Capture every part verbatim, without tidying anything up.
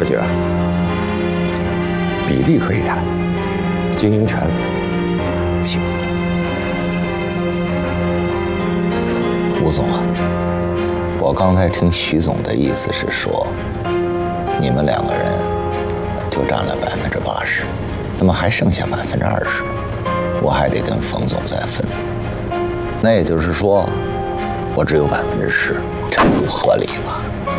觉啊，比例可以谈，经营权不行。 吴总啊，我刚才听徐总的意思是说，你们两个人就占了百分之八十，那么还剩下百分之二十，我还得跟冯总再分。那也就是说，我只有百分之十，这不合理吧？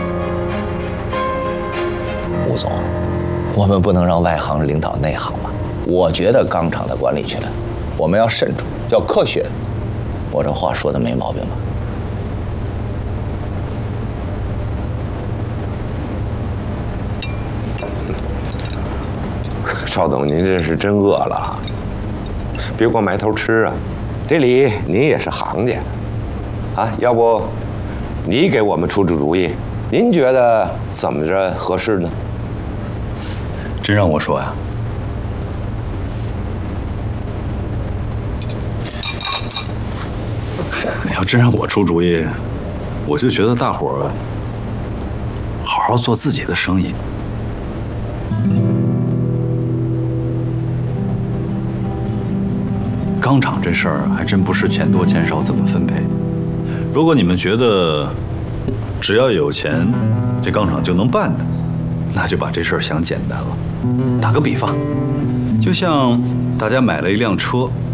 吴总，我们不能让外行领导内行吧？我觉得钢厂的管理权，我们要慎重，要科学。我这话说的没毛病吧？ 邵总，您这是真饿了啊！别光埋头吃啊，这里您也是行家啊，要不你给我们出出主意？您觉得怎么着合适呢？ 真让我说呀，要真让我出主意，我就觉得大伙儿好好做自己的生意。钢厂这事儿还真不是钱多钱少怎么分配。如果你们觉得只要有钱，这钢厂就能办的，那就把这事儿想简单了。打个比方，就像大家买了一辆车，